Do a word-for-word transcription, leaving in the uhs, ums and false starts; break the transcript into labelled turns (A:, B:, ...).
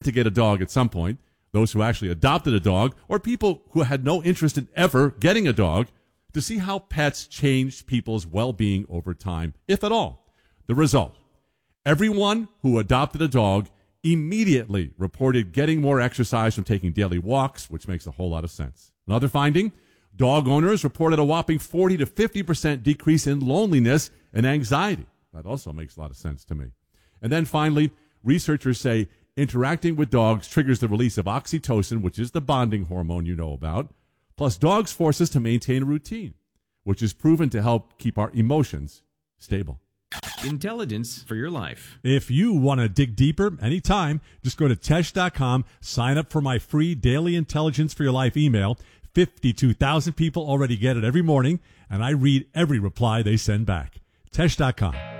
A: to get a dog at some point, those who actually adopted a dog, or people who had no interest in ever getting a dog, to see how pets changed people's well-being over time, if at all. The result: everyone who adopted a dog immediately reported getting more exercise from taking daily walks, which makes a whole lot of sense. Another finding: dog owners reported a whopping forty to fifty percent decrease in loneliness and anxiety. That also makes a lot of sense to me. And then finally, researchers say interacting with dogs triggers the release of oxytocin, which is the bonding hormone you know about. Plus, dogs force us to maintain a routine, which is proven to help keep our emotions stable.
B: Intelligence for your life.
C: If you want to dig deeper anytime, just go to Tesh dot com, sign up for my free daily Intelligence for Your Life email. fifty-two thousand people already get it every morning, and I read every reply they send back. Tesh dot com.